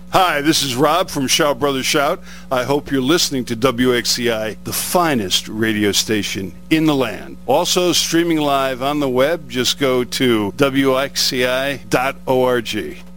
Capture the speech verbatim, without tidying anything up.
Hi, this is Rob from Shout Brothers Shout. I hope you're listening to W X C I, the finest radio station in the land. Also streaming live on the web, just go to W X C I dot org.